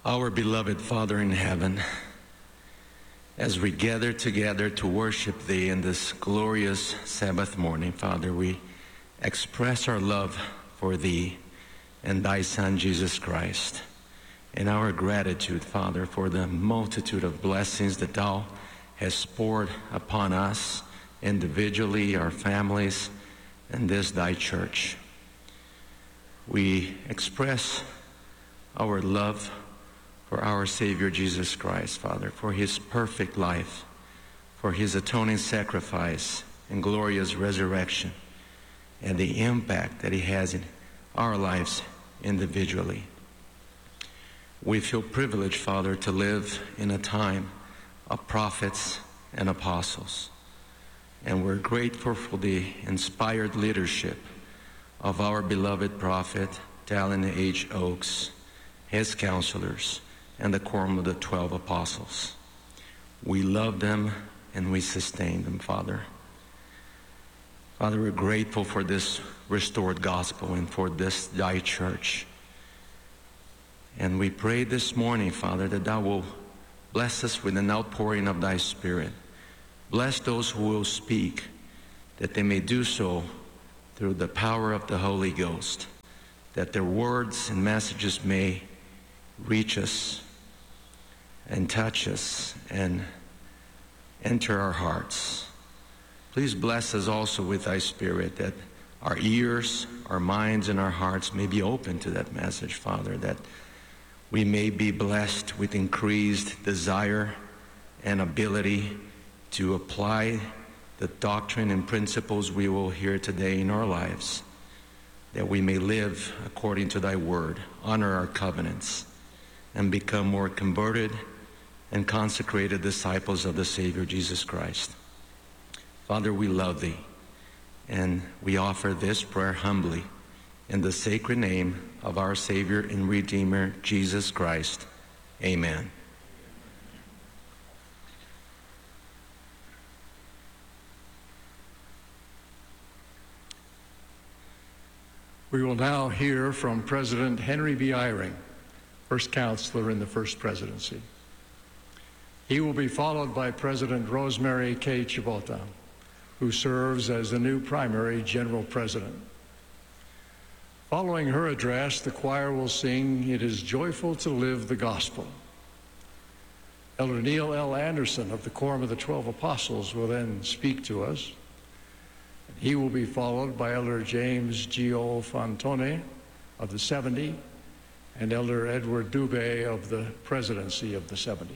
Our beloved Father in heaven, as we gather together to worship Thee in this glorious Sabbath morning, Father, we express our love for Thee and Thy Son, Jesus Christ, and our gratitude, Father, for the multitude of blessings that Thou hast poured upon us individually, our families, and this Thy church. We express our love for our Savior Jesus Christ, Father, for His perfect life, for His atoning sacrifice and glorious resurrection, and the impact that He has in our lives individually. We feel privileged, Father, to live in a time of prophets and apostles, and we're grateful for the inspired leadership of our beloved prophet, Dallin H. Oaks, his counselors, and the quorum of the 12 apostles. We love them and we sustain them, Father. Father, we're grateful for this restored gospel and for this Thy church. And we pray this morning, Father, that Thou will bless us with an outpouring of Thy Spirit. Bless those who will speak, that they may do so through the power of the Holy Ghost, that their words and messages may reach us and touch us and enter our hearts. Please bless us also with Thy Spirit, that our ears, our minds, and our hearts may be open to that message, Father, that we may be blessed with increased desire and ability to apply the doctrine and principles we will hear today in our lives, that we may live according to Thy word, honor our covenants, and become more converted and consecrated disciples of the Savior Jesus Christ. Father, we love Thee, and we offer this prayer humbly in the sacred name of our Savior and Redeemer, Jesus Christ. Amen. We will now hear from President Henry B. Eyring, First Counselor in the First Presidency. He will be followed by President Rosemary K. Chibota, who serves as the new primary General President. Following her address, the choir will sing, "It is Joyful to Live the Gospel." Elder Neil L. Anderson of the Quorum of the 12 Apostles will then speak to us. He will be followed by Elder James G.O. Fantone of the 70 and Elder Edward Dubé of the Presidency of the 70.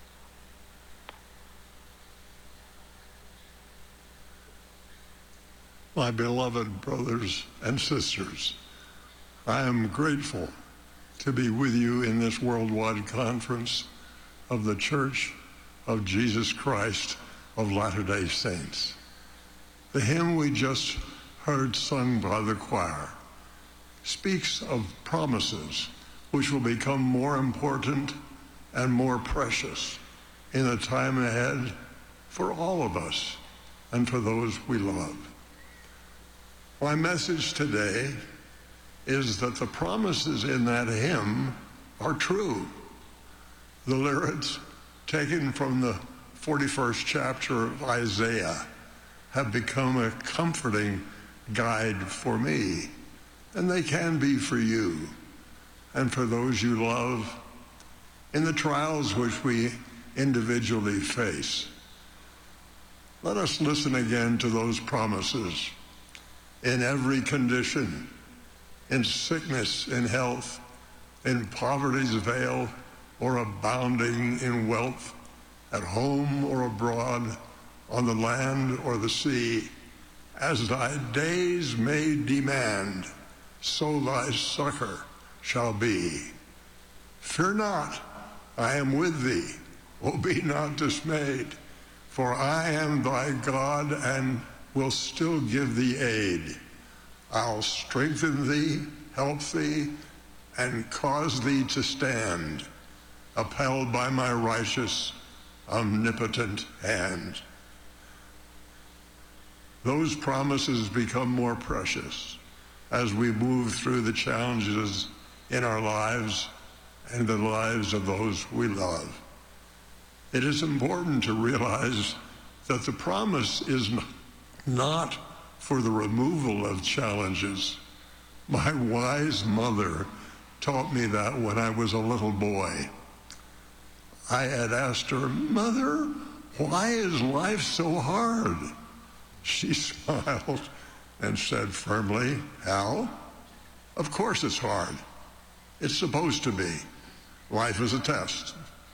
My beloved brothers and sisters, I am grateful to be with you in this worldwide conference of the Church of Jesus Christ of Latter-day Saints. The hymn we just heard sung by the choir speaks of promises which will become more important and more precious in the time ahead for all of us and for those we love. My message today is that the promises in that hymn are true. The lyrics, taken from the 41st chapter of Isaiah, have become a comforting guide for me, and they can be for you and for those you love in the trials which we individually face. Let us listen again to those promises. In every condition, in sickness, in health, in poverty's veil, or abounding in wealth, at home or abroad, on the land or the sea, as thy days may demand, so thy succor shall be. Fear not, I am with thee. Oh, be not dismayed, for I am thy God and will still give thee aid. I'll strengthen thee, help thee, and cause thee to stand, upheld by my righteous, omnipotent hand. Those promises become more precious as we move through the challenges in our lives and the lives of those we love. It is important to realize that the promise is not for the removal of challenges. My wise mother taught me that when I was a little boy. I had asked her, "Mother, why is life so hard?" She smiled and said firmly, "Hal, of course it's hard. It's supposed to be. Life is a test."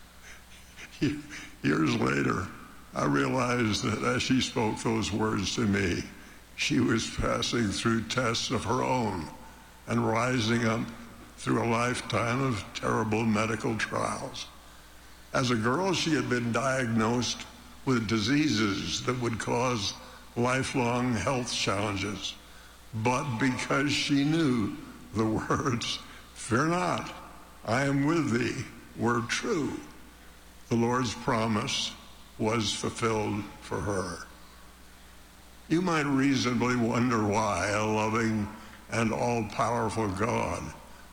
Years later, I realized that as she spoke those words to me, she was passing through tests of her own and rising up through a lifetime of terrible medical trials. As a girl, she had been diagnosed with diseases that would cause lifelong health challenges. But because she knew the words, "Fear not, I am with thee," were true, the Lord's promise was fulfilled for her. You might reasonably wonder why a loving and all-powerful God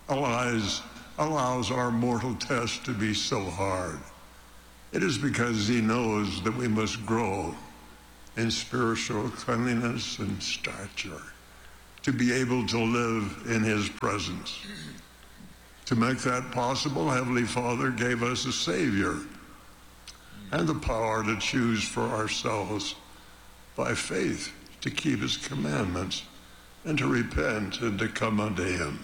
allows our mortal test to be so hard. It is because he knows that we must grow in spiritual cleanliness and stature to be able to live in his presence. To make that possible, Heavenly Father gave us a Savior and the power to choose for ourselves by faith to keep his commandments and to repent and to come unto him.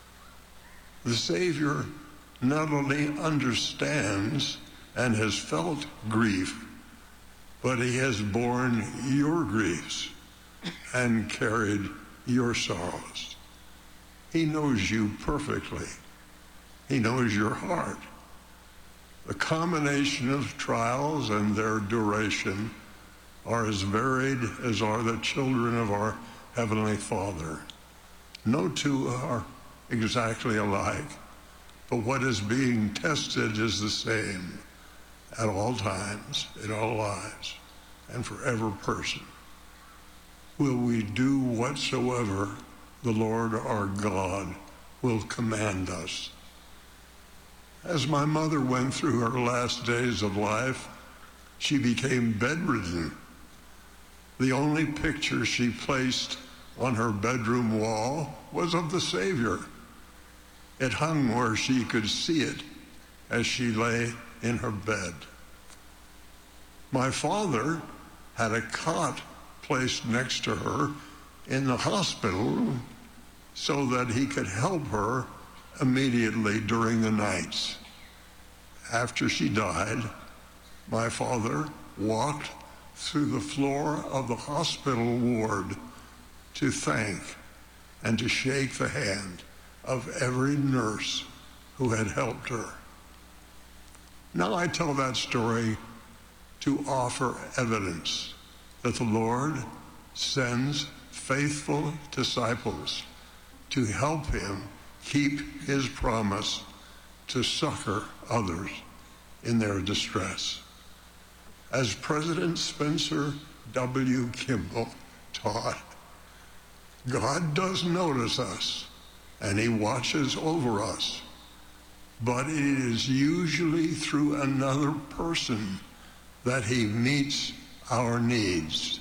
The Savior not only understands and has felt grief, but he has borne your griefs and carried your sorrows. He knows you perfectly. He knows your heart. The combination of trials and their duration are as varied as are the children of our Heavenly Father. No two are exactly alike, but what is being tested is the same at all times, in all lives, and for every person. Will we do whatsoever the Lord our God will command us? As my mother went through her last days of life, she became bedridden. The only picture she placed on her bedroom wall was of the Savior. It hung where she could see it as she lay in her bed. My father had a cot placed next to her in the hospital so that he could help her immediately during the nights. After she died, my father walked through the floor of the hospital ward to thank and to shake the hand of every nurse who had helped her. Now I tell that story to offer evidence that the Lord sends faithful disciples to help him keep his promise to succor others in their distress. As President Spencer W. Kimball taught, God does notice us and he watches over us, but it is usually through another person that he meets our needs.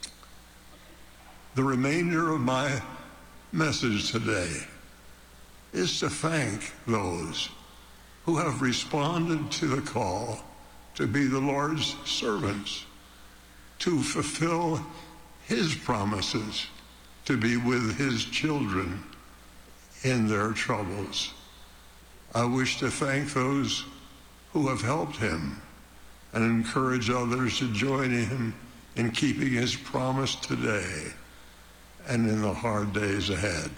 The remainder of my message today is to thank those who have responded to the call to be the Lord's servants, to fulfill his promises, to be with his children in their troubles. I wish to thank those who have helped him and encourage others to join him in keeping his promise today and in the hard days ahead.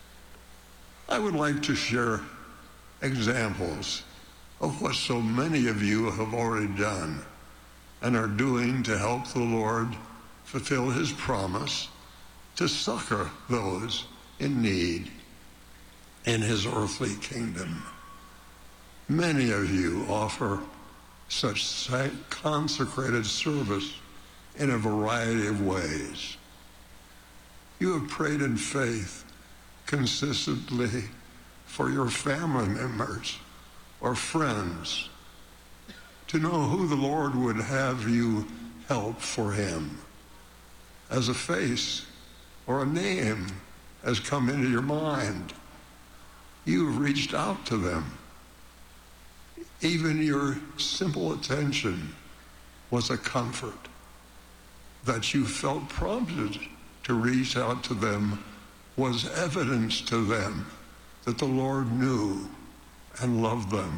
I would like to share examples of what so many of you have already done and are doing to help the Lord fulfill his promise to succor those in need in his earthly kingdom. Many of you offer such consecrated service in a variety of ways. You have prayed in faith consistently for your family members or friends to know who the Lord would have you help for him. As a face or a name has come into your mind, you've reached out to them. Even your simple attention was a comfort. That you felt prompted to reach out to them was evidence to them that the Lord knew and loved them.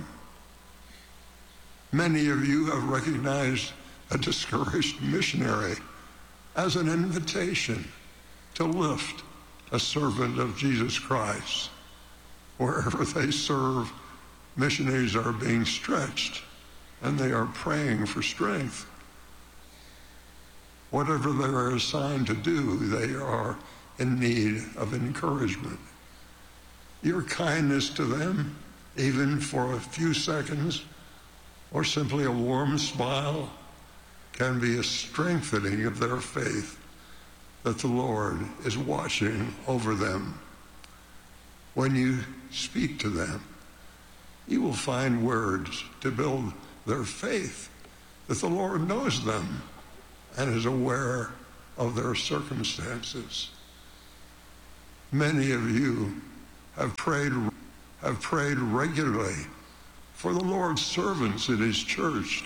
Many of you have recognized a discouraged missionary as an invitation to lift a servant of Jesus Christ. Wherever they serve, missionaries are being stretched and they are praying for strength. Whatever they are assigned to do, they are in need of encouragement. Your kindness to them, even for a few seconds, or simply a warm smile, can be a strengthening of their faith that the Lord is watching over them. When you speak to them, you will find words to build their faith that the Lord knows them and is aware of their circumstances. Many of you have prayed regularly for the Lord's servants in his church